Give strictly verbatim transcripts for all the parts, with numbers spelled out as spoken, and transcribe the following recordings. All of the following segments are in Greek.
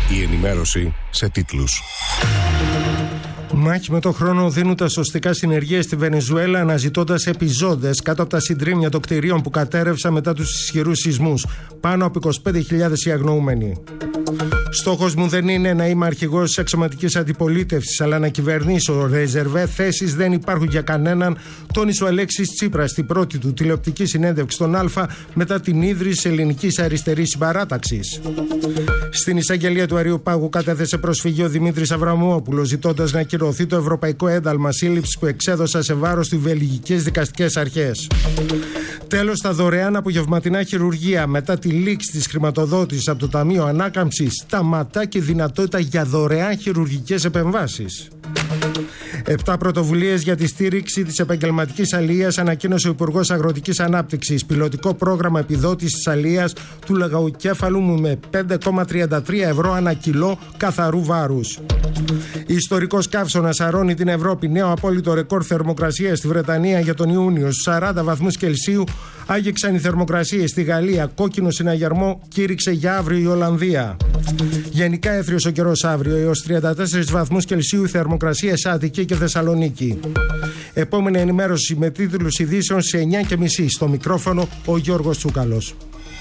Η ενημέρωση σε τίτλους. Μάχη με το χρόνο δίνουν τα σωστικά συνεργεία στη Βενεζουέλα, αναζητώντας επιζώντες κάτω από τα συντρίμμια των κτηρίων που κατέρευσαν μετά τους ισχυρούς σεισμούς. Πάνω από είκοσι πέντε χιλιάδες οι αγνοούμενοι. Στόχος μου δεν είναι να είμαι αρχηγός της αξιωματικής αντιπολίτευσης, αλλά να κυβερνήσω. Ρεζερβέ θέσεις δεν υπάρχουν για κανέναν, τόνισε ο Αλέξης Τσίπρας στην πρώτη του τηλεοπτική συνέντευξη στον Α μετά την ίδρυση ελληνικής αριστερής συμπαράταξης. Στην εισαγγελία του Αριού Πάγου κατέθεσε προσφυγή ο Δημήτρης Αβραμόπουλος, ζητώντας να ακυρωθεί το ευρωπαϊκό ένταλμα σύλληψης που εξέδωσαν σε βάρος του βελγικές δικαστικές αρχές. Τέλος, τα δωρεάν απογευματινά χειρουργία μετά τη λήξη της χρηματοδότησης από το Ταμείο Ανάκαμψης σταματά και δυνατότητα για δωρεάν χειρουργικές επεμβάσεις. Επτά πρωτοβουλίες για τη στήριξη της επαγγελματικής αλιείας ανακοίνωσε ο Υπουργός Αγροτικής Ανάπτυξης. Πιλωτικό πρόγραμμα επιδότησης της αλιείας του λαγαοκέφαλου με πέντε κόμμα τριάντα τρία ευρώ ανά κιλό καθαρού βάρους. Ιστορικός καύσωνας σαρώνει την Ευρώπη. Νέο απόλυτο ρεκόρ θερμοκρασίας στη Βρετανία για τον Ιούνιο. Στους σαράντα βαθμούς Κελσίου άγγιξαν οι θερμοκρασίες στη Γαλλία. Κόκκινο συναγερμό κήρυξε για αύριο η Ολλανδία. Γενικά έθριος ο καιρός αύριο, έως τριάντα τέσσερις βαθμούς Κελσίου η θερμοκρασία σε Αττική και Θεσσαλονίκη. Επόμενη ενημέρωση με τίτλους ειδήσεων σε εννιά και μισή. Στο μικρόφωνο ο Γιώργος Τσούκαλος.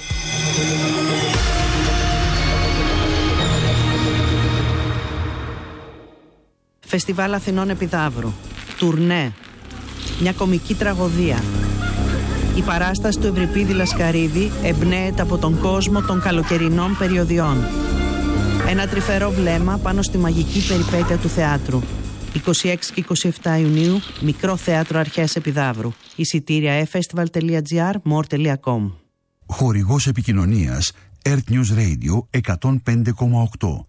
Φεστιβάλ Αθηνών Επιδαύρου. Τουρνέ. Μια κομική τραγωδία. Η παράσταση του Ευρυπίδη Λασκαρίδη εμπνέεται από τον κόσμο των καλοκαιρινών περιοδιών. Ένα τρυφερό βλέμμα πάνω στη μαγική περιπέτεια του θεάτρου. είκοσι έξι και είκοσι επτά Ιουνίου, Μικρό Θέατρο Αρχαίας Επιδαύρου. Εισιτήρια e festival τελεία gr, more τελεία com. Χορηγός επικοινωνίας Earth News Radio εκατόν πέντε κόμμα οκτώ.